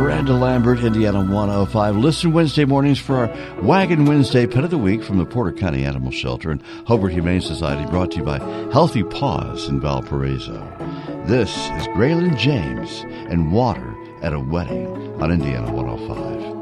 Miranda Lambert, Indiana 105. Listen Wednesday mornings for our Wagon Wednesday Pet of the Week from the Porter County Animal Shelter and Hobart Humane Society, brought to you by Healthy Paws in Valparaiso. This is Graylin James and Water at a Wedding on Indiana 105.